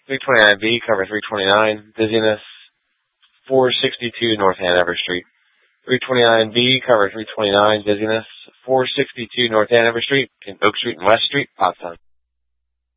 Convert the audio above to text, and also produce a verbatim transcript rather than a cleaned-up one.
three twenty-nine B, cover three twenty-nine, dizziness, four sixty-two North Hanover Street. three twenty-nine B, cover three twenty-nine, dizziness, four sixty-two North Hanover Street, in Oak Street and West Street, pop time.